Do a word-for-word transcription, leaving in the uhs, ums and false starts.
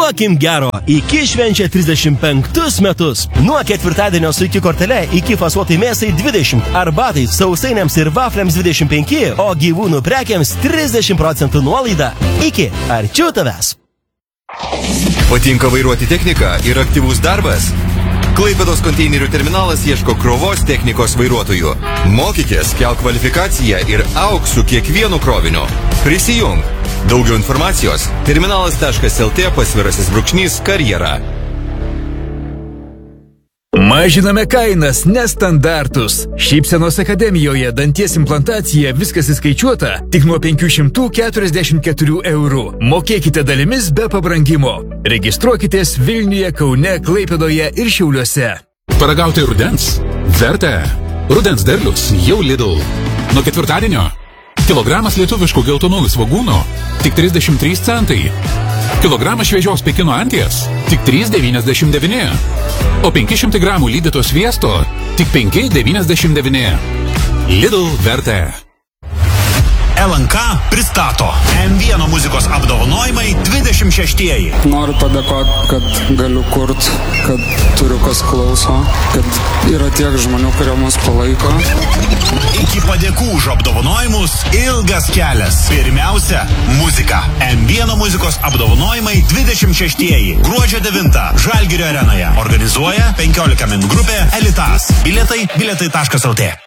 Duokim gero. Iki švenčia trisdešimt penktus metus. Nuo ketvirtadienio su iki kortele, iki fasuotai mėsai dvidešimt, arbatai, sausainiams ir vafliams dvidešimt penki, o gyvūnų prekiams trisdešimt procentų nuolaida. Iki arčiau tavęs. Patinka vairuoti techniką ir aktyvus darbas? Klaipėdos konteinerių terminalas ieško krovos technikos vairuotojų. Mokykės, kelk kvalifikaciją ir auk su kiekvienu kroviniu. Prisijung. Daugiau informacijos terminalas taškas lt pasvirasis brūkšnys karjera. Mažiname kainas, nestandartus. Šypsenos akademijoje danties implantacija viskas įskaičiuota tik nuo penkių šimtų keturiasdešimt keturių eurų. Mokėkite dalimis be pabrangimo. Registruokitės Vilniuje, Kaune, Klaipėdoje ir Šiauliuose. Paragauti rudens? Verta. Rudens derlius jau Lidl. Nuo ketvirtadienio kilogramas lietuviškų geltonųjų svogūnų tik trisdešimt trys centai. Kilogramas šviežios Pekino anties tik trys devyniasdešimt devyni. O penki šimtai gramų lydyto sviesto tik penki devyniasdešimt devyni. Lidl verta. L N K pristato M vienas muzikos apdovanojimai dvidešimt šeštieji. Noriu padėkoti, kad galiu kurt, kad turiu kas klauso, kad yra tiek žmonių, kurie mus palaiko. Iki padėkų už apdovanojimus ilgas kelias. Pirmiausia, muzika. M vienas muzikos apdovanojimai dvidešimt šeštieji. Gruodžio devintą Žalgirio arenoje. Organizuoja penkiolika min grupė Elitas. Bilietai bilietai taškas lt.